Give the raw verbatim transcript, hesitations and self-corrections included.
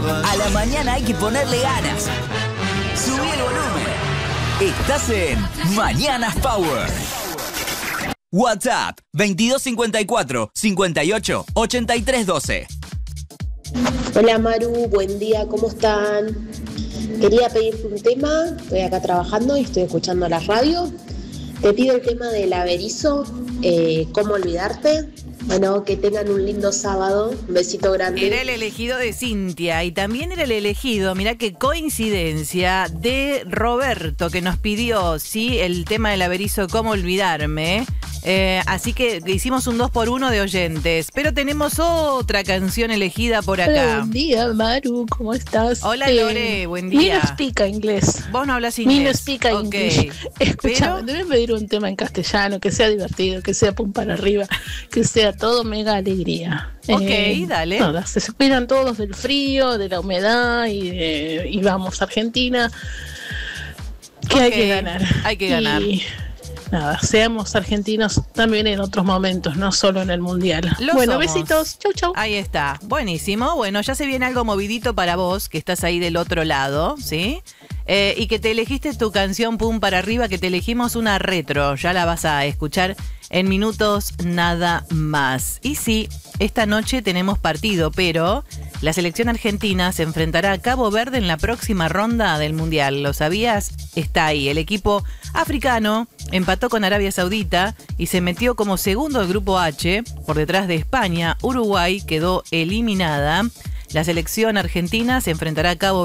A la mañana hay que ponerle ganas. Subí el volumen. Estás en Mañanas Power. WhatsApp veintidós cincuenta y cuatro, cincuenta y ocho, ochenta y tres doce. Hola Maru, buen día, ¿cómo están? Quería pedirte un tema, estoy acá trabajando y estoy escuchando la radio. Te pido el tema del Averizo, eh, ¿cómo olvidarte? Bueno, que tengan un lindo sábado, un besito grande. Era el elegido de Cintia y también era el elegido, mirá qué coincidencia, de Roberto, que nos pidió, sí, el tema del Averizo, ¿cómo olvidarme? Eh, así que hicimos un dos por uno de oyentes, pero tenemos otra canción elegida por acá. Hola, buen día, Maru, ¿cómo estás? Hola, eh, Lore, buen día. Me no explica inglés. Vos no hablas inglés. Me no explica okay. inglés. Escuchame, Pero... te voy a pedir un tema en castellano, que sea divertido, que sea pum para arriba, que sea todo mega alegría. Ok, eh, dale. Nada, se cuidan todos del frío, de la humedad y, de, y vamos, Argentina, que okay. hay que ganar. Hay que ganar. Y, nada, seamos argentinos también en otros momentos, no solo en el mundial. Lo bueno, somos. Besitos, chau chau. Ahí está, buenísimo. Bueno, ya se viene algo movidito para vos, que estás ahí del otro lado, ¿sí? Eh, y que te elegiste tu canción Pum para arriba, que te elegimos una retro, ya la vas a escuchar en minutos nada más. Y sí, esta noche tenemos partido, pero la selección argentina se enfrentará a Cabo Verde en la próxima ronda del Mundial. ¿Lo sabías? Está ahí. El equipo africano empató con Arabia Saudita y se metió como segundo del grupo H, por detrás de España. Uruguay quedó eliminada. La selección argentina se enfrentará a Cabo